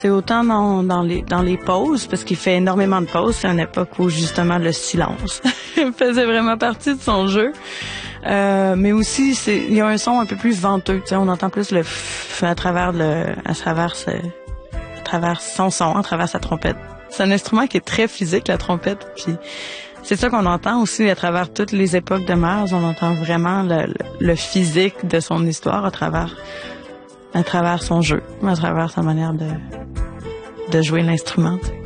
C'est autant dans les pauses, parce qu'il fait énormément de pauses. C'est une époque où, justement, le silence faisait vraiment partie de son jeu. Mais aussi, il y a un son un peu plus venteux. On entend plus le à travers son son, à travers sa trompette. C'est un instrument qui est très physique, la trompette. Puis c'est ça qu'on entend aussi à travers toutes les époques de Myers. On entend vraiment le physique de son histoire à travers son jeu, à travers sa manière de jouer l'instrument.